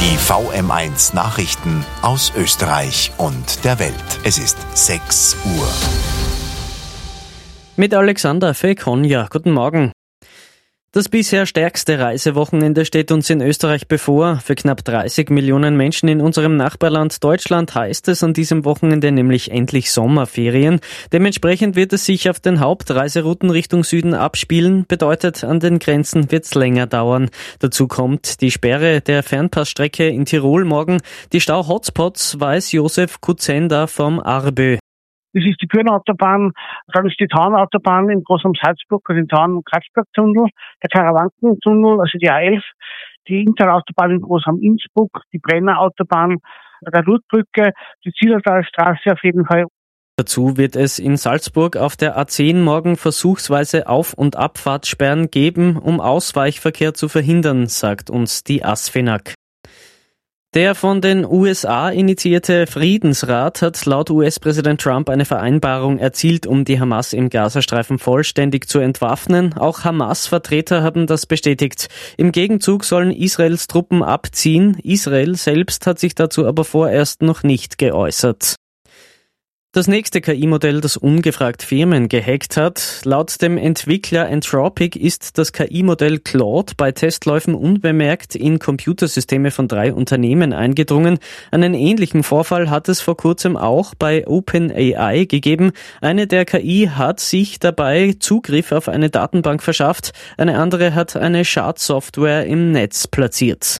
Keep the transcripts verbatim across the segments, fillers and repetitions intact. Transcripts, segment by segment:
Die V M eins Nachrichten aus Österreich und der Welt. Es ist sechs Uhr. Mit Alexander Fekonja. Guten Morgen. Das bisher stärkste Reisewochenende steht uns in Österreich bevor. Für knapp dreißig Millionen Menschen in unserem Nachbarland Deutschland heißt es an diesem Wochenende nämlich endlich Sommerferien. Dementsprechend wird es sich auf den Hauptreiserouten Richtung Süden abspielen. Bedeutet, an den Grenzen wird es länger dauern. Dazu kommt die Sperre der Fernpassstrecke in Tirol morgen. Die Stau-Hotspots weiß Josef Kutzenda vom ARBÖ. Das ist die Kürnautobahn, dann ist die Taunautobahn in Großam-Salzburg, also den Taun-Kratzberg-Tunnel, der Karawanken-Tunnel, also die A elf, die Interautobahn in Großam-Innsbruck, die Brenner-Autobahn, der Lurtbrücke, die Zillertalstraße auf jeden Fall. Dazu wird es in Salzburg auf der A zehn morgen versuchsweise Auf- und Abfahrtssperren geben, um Ausweichverkehr zu verhindern, sagt uns die ASFINAG. Der von den U S A initiierte Friedensrat hat laut U S-Präsident Trump eine Vereinbarung erzielt, um die Hamas im Gazastreifen vollständig zu entwaffnen. Auch Hamas-Vertreter haben das bestätigt. Im Gegenzug sollen Israels Truppen abziehen. Israel selbst hat sich dazu aber vorerst noch nicht geäußert. Das nächste K I-Modell, das ungefragt Firmen gehackt hat. Laut dem Entwickler Anthropic ist das K I-Modell Claude bei Testläufen unbemerkt in Computersysteme von drei Unternehmen eingedrungen. Einen ähnlichen Vorfall hat es vor kurzem auch bei OpenAI gegeben. Eine der K I hat sich dabei Zugriff auf eine Datenbank verschafft. Eine andere hat eine Schadsoftware im Netz platziert.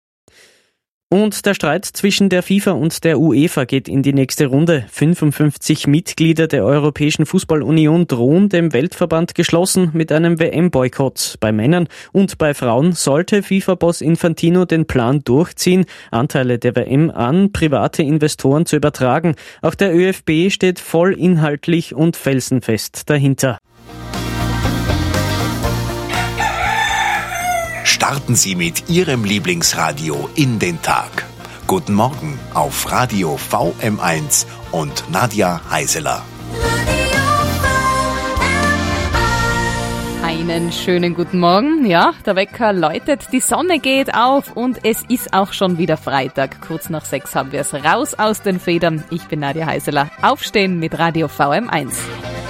Und der Streit zwischen der FIFA und der UEFA geht in die nächste Runde. fünfundfünfzig Mitglieder der Europäischen Fußballunion drohen dem Weltverband geschlossen mit einem W M-Boykott. Bei Männern und bei Frauen sollte FIFA-Boss Infantino den Plan durchziehen, Anteile der W M an private Investoren zu übertragen. Auch der Ö F B steht voll inhaltlich und felsenfest dahinter. Starten Sie mit Ihrem Lieblingsradio in den Tag. Guten Morgen auf Radio V M eins und Nadja Heiseler. Einen schönen guten Morgen. Ja, der Wecker läutet, die Sonne geht auf und es ist auch schon wieder Freitag. Kurz nach sechs haben wir es raus aus den Federn. Ich bin Nadja Heiseler. Aufstehen mit Radio V M eins.